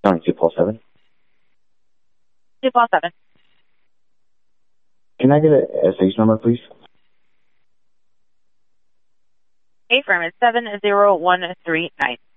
County 247. 247. Can I get a SH number, please? A-firm is 70139.